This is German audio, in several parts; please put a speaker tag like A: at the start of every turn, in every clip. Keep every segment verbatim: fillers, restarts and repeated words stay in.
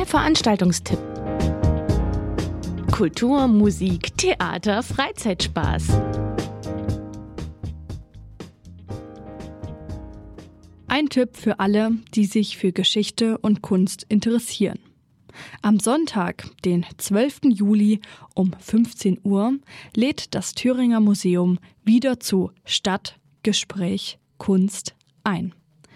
A: Veranstaltungstipp. Kultur, Musik, Theater, Freizeitspaß.
B: Ein Tipp für alle, die sich für Geschichte und Kunst interessieren. Am Sonntag, den zwölften Juli um fünfzehn Uhr, lädt das Thüringer Museum wieder zu Stadt, Gespräch, Kunst ein.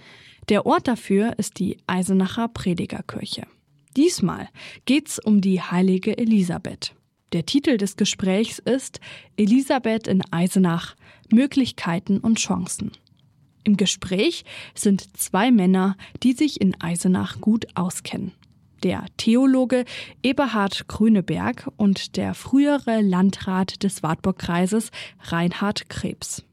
B: Der Ort dafür ist die Eisenacher Predigerkirche. Diesmal geht's um die heilige Elisabeth. Der Titel des Gesprächs ist Elisabeth in Eisenach – Möglichkeiten und Chancen. Im Gespräch sind zwei Männer, die sich in Eisenach gut auskennen. Der Theologe Eberhard Grüneberg und der frühere Landrat des Wartburgkreises Reinhard Krebs.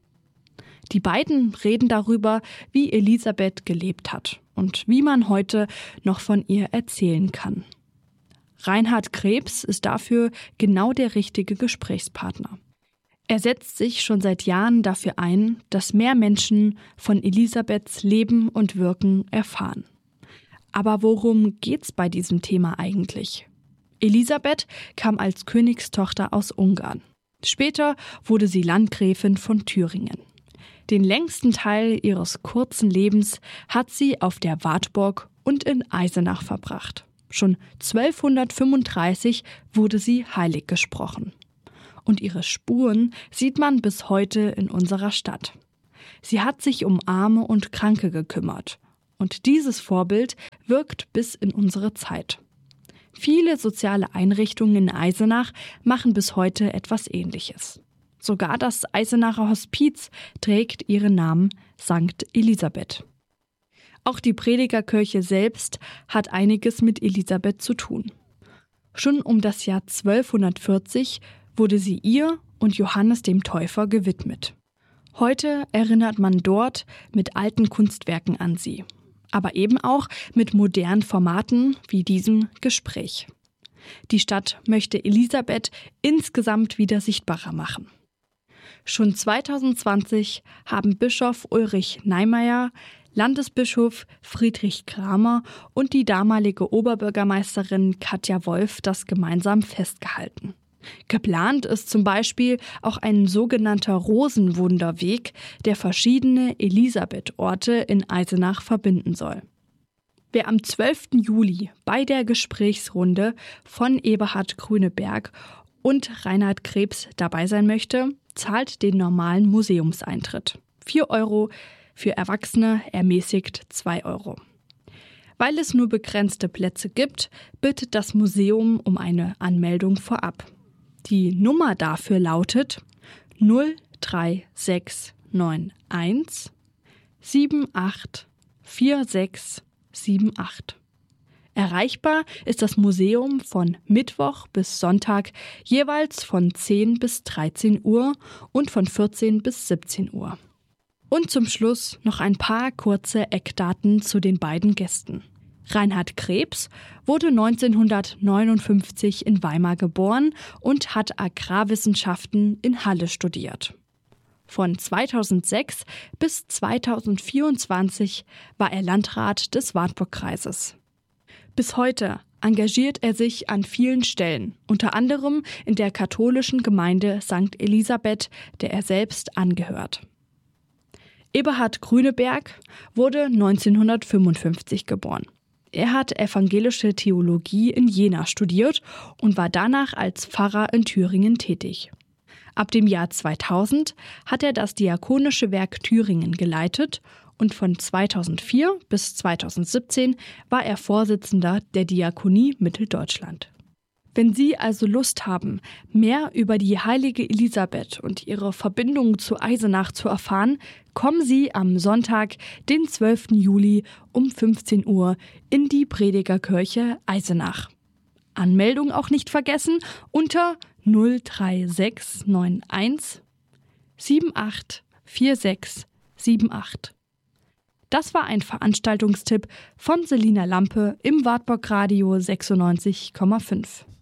B: Die beiden reden darüber, wie Elisabeth gelebt hat und wie man heute noch von ihr erzählen kann. Reinhard Krebs ist dafür genau der richtige Gesprächspartner. Er setzt sich schon seit Jahren dafür ein, dass mehr Menschen von Elisabeths Leben und Wirken erfahren. Aber worum geht's bei diesem Thema eigentlich? Elisabeth kam als Königstochter aus Ungarn. Später wurde sie Landgräfin von Thüringen. Den längsten Teil ihres kurzen Lebens hat sie auf der Wartburg und in Eisenach verbracht. Schon zwölfhundertfünfunddreißig wurde sie heilig gesprochen. Und ihre Spuren sieht man bis heute in unserer Stadt. Sie hat sich um Arme und Kranke gekümmert. Und dieses Vorbild wirkt bis in unsere Zeit. Viele soziale Einrichtungen in Eisenach machen bis heute etwas Ähnliches. Sogar das Eisenacher Hospiz trägt ihren Namen Sankt Elisabeth. Auch die Predigerkirche selbst hat einiges mit Elisabeth zu tun. Schon um das Jahr zwölfhundertvierzig wurde sie ihr und Johannes dem Täufer gewidmet. Heute erinnert man dort mit alten Kunstwerken an sie, aber eben auch mit modernen Formaten wie diesem Gespräch. Die Stadt möchte Elisabeth insgesamt wieder sichtbarer machen. Schon zweitausendzwanzig haben Bischof Ulrich Neimeyer, Landesbischof Friedrich Kramer und die damalige Oberbürgermeisterin Katja Wolf das gemeinsam festgehalten. Geplant ist zum Beispiel auch ein sogenannter Rosenwunderweg, der verschiedene Elisabeth-Orte in Eisenach verbinden soll. Wer am zwölften Juli bei der Gesprächsrunde von Eberhard Grüneberg und Reinhard Krebs dabei sein möchte, zahlt den normalen Museumseintritt. vier Euro, für Erwachsene ermäßigt zwei Euro. Weil es nur begrenzte Plätze gibt, bittet das Museum um eine Anmeldung vorab. Die Nummer dafür lautet null drei sechs neun eins sieben acht vier sechs sieben acht. Erreichbar ist das Museum von Mittwoch bis Sonntag jeweils von zehn bis dreizehn Uhr und von vierzehn bis siebzehn Uhr. Und zum Schluss noch ein paar kurze Eckdaten zu den beiden Gästen. Reinhard Krebs wurde neunzehnhundertneunundfünfzig in Weimar geboren und hat Agrarwissenschaften in Halle studiert. Von zweitausendsechs bis zweitausendvierundzwanzig war er Landrat des Wartburgkreises. Bis heute engagiert er sich an vielen Stellen, unter anderem in der katholischen Gemeinde Sankt Elisabeth, der er selbst angehört. Eberhard Grüneberg wurde neunzehnhundertfünfundfünfzig geboren. Er hat evangelische Theologie in Jena studiert und war danach als Pfarrer in Thüringen tätig. Ab dem Jahr zweitausend hat er das Diakonische Werk Thüringen geleitet und von zweitausendvier bis zweitausendsiebzehn war er Vorsitzender der Diakonie Mitteldeutschland. Wenn Sie also Lust haben, mehr über die heilige Elisabeth und ihre Verbindung zu Eisenach zu erfahren, kommen Sie am Sonntag, den zwölften Juli um fünfzehn Uhr in die Predigerkirche Eisenach. Anmeldung auch nicht vergessen unter null drei sechs neun eins sieben acht vier sechs sieben acht. Das war ein Veranstaltungstipp von Selina Lampe im Wartburg Radio sechsundneunzig Komma fünf.